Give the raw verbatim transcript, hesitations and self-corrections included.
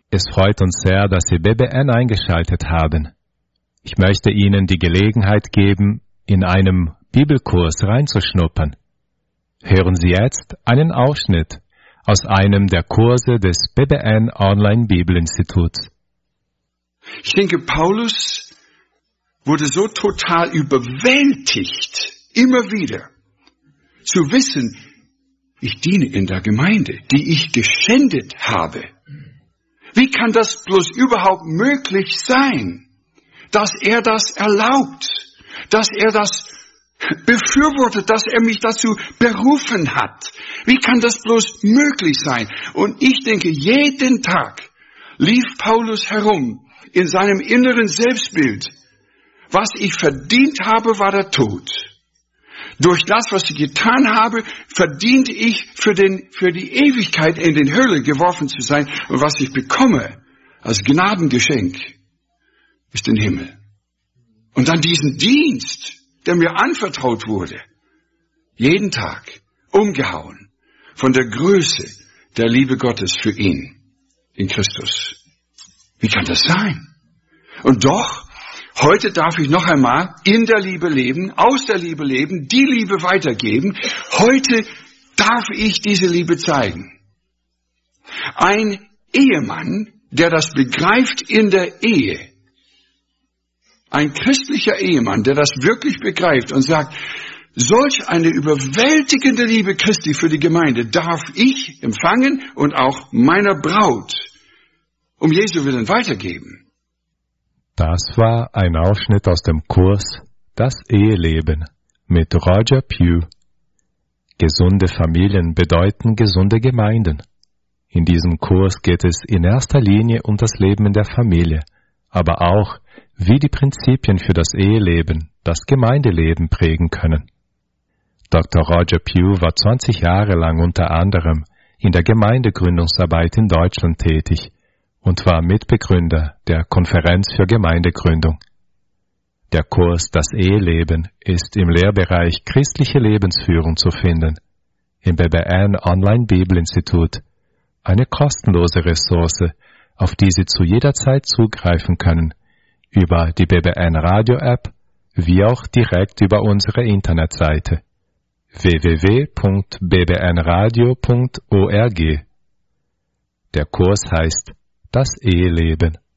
Es freut uns sehr, dass Sie B B N eingeschaltet haben. Ich möchte Ihnen die Gelegenheit geben, in einem Bibelkurs reinzuschnuppern. Hören Sie jetzt einen Ausschnitt aus einem der Kurse des B B N Online Bibelinstituts. Ich denke, Paulus wurde so total überwältigt, immer wieder, zu wissen, ich diene in der Gemeinde, die ich geschändet habe. Wie kann das bloß überhaupt möglich sein, dass er das erlaubt, dass er das befürwortet, dass er mich dazu berufen hat? Wie kann das bloß möglich sein? Und ich denke, jeden Tag lief Paulus herum in seinem inneren Selbstbild. Was ich verdient habe, war der Tod. Durch das, was ich getan habe, verdiente ich für, den, für die Ewigkeit in den Hölle geworfen zu sein. Und was ich bekomme als Gnadengeschenk, ist den Himmel. Und dann diesen Dienst, der mir anvertraut wurde, jeden Tag umgehauen von der Größe der Liebe Gottes für ihn in Christus. Wie kann das sein? Und doch, heute darf ich noch einmal in der Liebe leben, aus der Liebe leben, die Liebe weitergeben. Heute darf ich diese Liebe zeigen. Ein Ehemann, der das begreift in der Ehe, ein christlicher Ehemann, der das wirklich begreift und sagt, solch eine überwältigende Liebe Christi für die Gemeinde darf ich empfangen und auch meiner Braut um Jesu Willen weitergeben. Das war ein Ausschnitt aus dem Kurs Das Eheleben mit Roger Pugh. Gesunde Familien bedeuten gesunde Gemeinden. In diesem Kurs geht es in erster Linie um das Leben in der Familie, aber auch, wie die Prinzipien für das Eheleben das Gemeindeleben prägen können. Doktor Roger Pugh war zwanzig Jahre lang unter anderem in der Gemeindegründungsarbeit in Deutschland tätig und war Mitbegründer der Konferenz für Gemeindegründung. Der Kurs Das Eheleben ist im Lehrbereich Christliche Lebensführung zu finden, im B B N Online Bibelinstitut, eine kostenlose Ressource, auf die Sie zu jeder Zeit zugreifen können, über die B B N Radio App, wie auch direkt über unsere Internetseite w w w punkt b b n radio punkt org. Der Kurs heißt Das Eheleben.